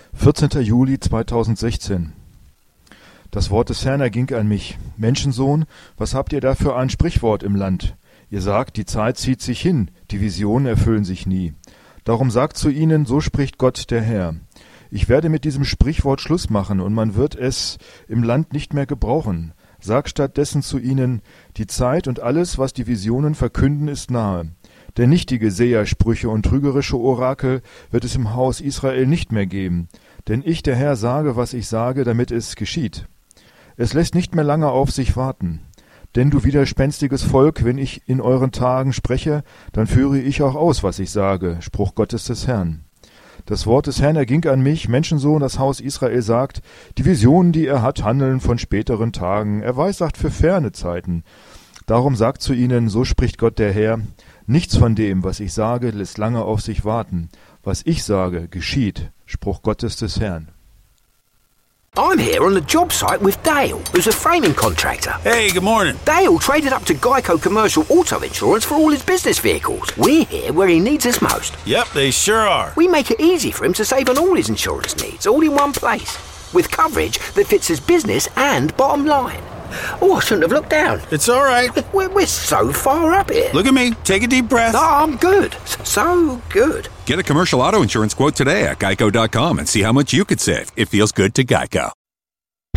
14. Juli 2016. Das Wort des Herrn erging an mich. Menschensohn, was habt ihr da für ein Sprichwort im Land? Ihr sagt, die Zeit zieht sich hin, die Visionen erfüllen sich nie. Darum sagt zu ihnen, so spricht Gott der Herr. Ich werde mit diesem Sprichwort Schluss machen, und man wird es im Land nicht mehr gebrauchen. Sag stattdessen zu ihnen, die Zeit und alles, was die Visionen verkünden, ist nahe. Denn nichtige Sehersprüche und trügerische Orakel wird es im Haus Israel nicht mehr geben. Denn ich, der Herr, sage, was ich sage, damit es geschieht. Es lässt nicht mehr lange auf sich warten. Denn du widerspenstiges Volk, wenn ich in euren Tagen spreche, dann führe ich auch aus, was ich sage. Spruch Gottes des Herrn. Das Wort des Herrn erging an mich, Menschensohn, das Haus Israel sagt, die Visionen, die er hat, handeln von späteren Tagen. Er weissagt für ferne Zeiten. Darum sagt zu ihnen, so spricht Gott der Herr, nichts von dem, was ich sage, lässt lange auf sich warten. Was ich sage, geschieht. Spruch Gottes des Herrn. I'm here on the job site with Dale, who's a framing contractor. Hey, good morning. Dale traded up to Geico Commercial Auto Insurance for all his business vehicles. We're here where he needs us most. Yep, they sure are. We make it easy for him to save on all his insurance needs, all in one place, with coverage that fits his business and bottom line. Oh, I shouldn't have looked down. It's all right. We're so far up here. Look at me. Take a deep breath. No, I'm good. So good. Get a commercial auto insurance quote today at geico.com and see how much you could save. It feels good to Geico.